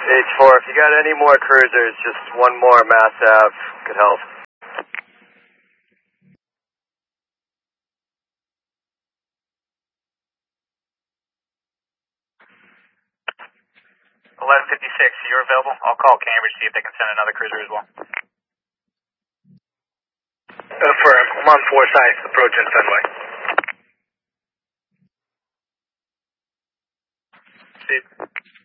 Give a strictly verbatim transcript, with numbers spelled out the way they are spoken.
H four, if you got any more cruisers, just one more Mass Ave could help. eleven fifty-six, you're available? I'll call Cambridge, see if they can send another cruiser as well. Affirm, I'm on Forsyth, approaching Fenway. See.